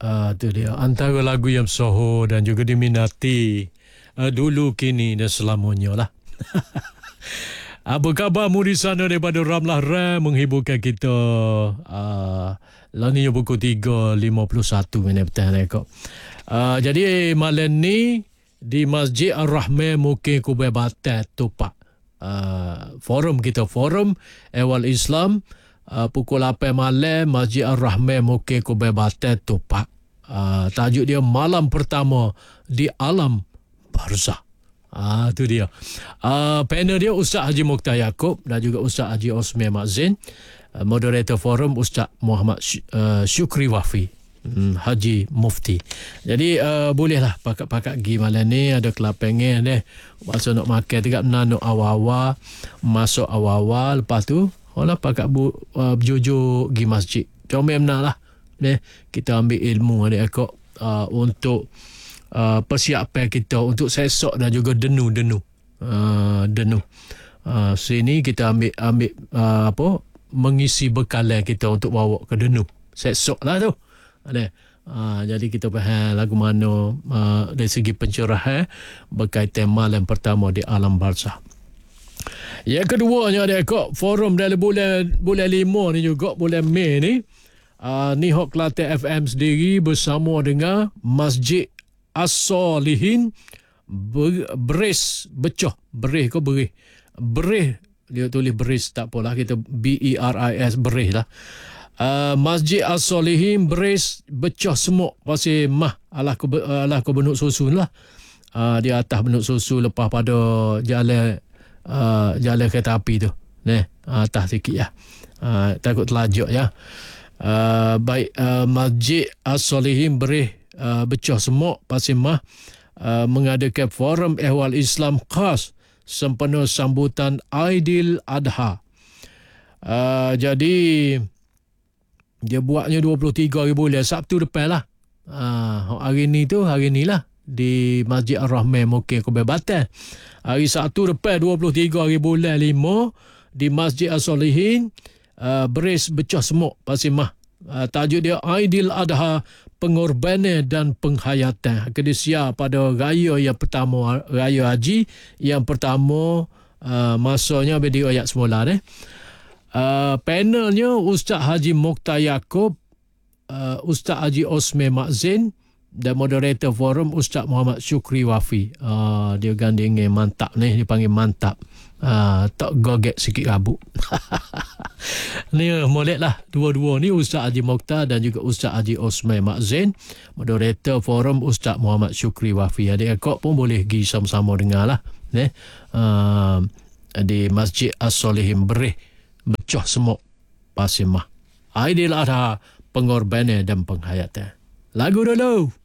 Tu dia antara lagu yang soho dan juga diminati dulu, kini dan selamanya lah. Apa khabarmu di sana daripada Ramlah Ram menghiburkan kita Laninya pukul 3.51 minit petang kok. Jadi malam ni di Masjid Ar-Rahman Mukim Kubai Batam Tupak. Forum kita, Forum Ehwal Islam, pukul 8 malam, Masjid Ar-Rahman Mukim Kubai Batam Tupak. Tajuk dia Malam Pertama di Alam Barzah. Tu dia. Panel dia Ustaz Haji Mokhtar Yaakob dan juga Ustaz Haji Osman Mak Zain. Moderator forum Ustaz Muhammad Syukri Wafi, Haji Mufti. Jadi bolehlah pakat-pakat pergi malam ni, ada kelapangan deh. Masa nak makan tegak nak awal-awal, masuk awal-awal, lepas tu olah pakat jujur pergi masjid. Comel lah. Kita ambil ilmu adik akak untuk persiapan kita untuk sesok dan juga denu. Sini kita ambil mengisi bekalan kita untuk bawa ke denu sesok lah tu. Jadi kita faham lagu mana dari segi pencerahan berkaitan malam pertama di alam barzah. Yang keduanya adik akak, forum dalam bulan 5 ni juga, bulan Mei ni, Nihok Kelantan FM sendiri bersama dengan Masjid As-Solihin Beris Becoh. Berih dia tulis Beris, tak apalah, kita BERIS Berih lah. Masjid As-Solihin Beris Becoh Semuk pasir mah alah ko benuk susun lah. Di atas benuk susun lepas pada jalan kereta api tu. Atas sikit lah. Takut terlajak ya. Baik, Masjid As-Solihin Berih Becoh Semuk pasir mah mengadakan forum ehwal Islam khas sempena sambutan Aidil Adha. Jadi dia buatnya 23 hari bulan, Sabtu depan lah. Hari ni lah di Masjid Ar-Rahman Mukim Kubai Batam. Hari Sabtu depan 23 hari bulan 5 di Masjid As-Solihin Beris Becoh Semuk pasir mah. Tajuk dia Aidil Adha, pengorbanan dan penghayatan. Kedisia pada raya yang pertama, raya haji yang pertama, masanya video ayat semula ni. Panelnya Ustaz Haji Mokhtar Yaakob, Ustaz Haji Osman Mak Zain dan moderator forum Ustaz Muhammad Syukri Wafi. Dia ganding mantap ni, dia panggil mantap. Tak goget sikit rabuk. Ni molek lah dua-dua ni, Ustaz Haji Mokhtar dan juga Ustaz Haji Osman Mak Zain. Moderator forum Ustaz Muhammad Syukri Wafi. Adik akak pun boleh pergi sama-sama dengar lah. Di Masjid As-Solihin Berih Becoh Semuk pasir mah. Aidil Adha, pengorbanan dan penghayatan. Lagu dulu.